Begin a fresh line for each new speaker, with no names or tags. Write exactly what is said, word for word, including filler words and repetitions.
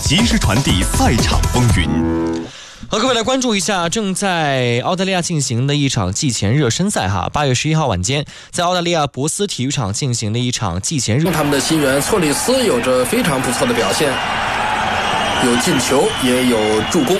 及时传递赛场风云。
和各位来关注一下正在澳大利亚进行的一场季前热身赛哈。八月十一号晚间，在澳大利亚博斯体育场进行的一场季前热。
他们的新援措里斯有着非常不错的表现，有进球也有助攻。